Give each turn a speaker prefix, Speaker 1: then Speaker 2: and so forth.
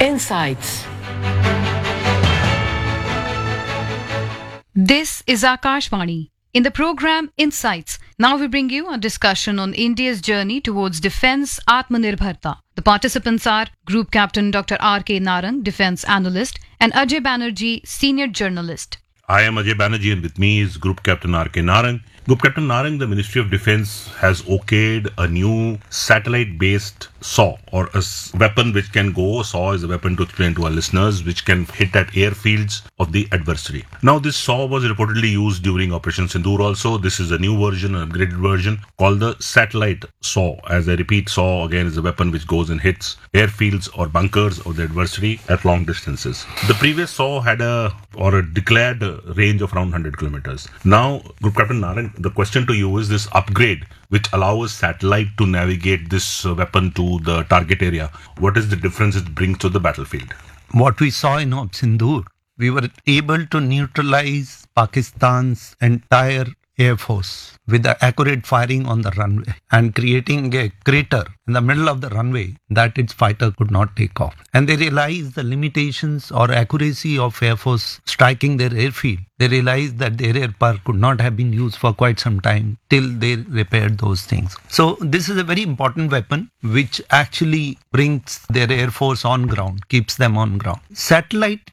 Speaker 1: Insights.
Speaker 2: This is Akashvani. In the program Insights, now we bring you a discussion on India's journey towards defense Atmanirbharta. The participants are Group Captain Dr. R.K. Narang, Defense Analyst, and Ajay Banerjee, Senior Journalist.
Speaker 3: I am Ajay Banerjee and with me is Group Captain R.K. Narang. Group Captain Narang, the Ministry of Defence has okayed a new satellite-based SAW or a weapon which can go. SAW is a weapon to explain to our listeners, which can hit at airfields of the adversary. Now, this SAW was reportedly used during Operation Sindoor also. This is a new version, an upgraded version called the satellite SAW. As I repeat, SAW again is a weapon which goes and hits airfields or bunkers of the adversary at long distances. The previous SAW had a declared range of around 100 kilometers. Now, Group Captain Narang, the question to you is this upgrade which allows satellite to navigate this weapon to the target area. What is the difference it brings to the battlefield?
Speaker 4: What we saw in Sindoor, we were able to neutralize Pakistan's entire Air Force with the accurate firing on the runway and creating a crater in the middle of the runway that its fighter could not take off. And they realized the limitations or accuracy of Air Force striking their airfield. They realized that their air power could not have been used for quite some time till they repaired those things. So this is a very important weapon which actually brings their Air Force on ground, keeps them on ground. Satellite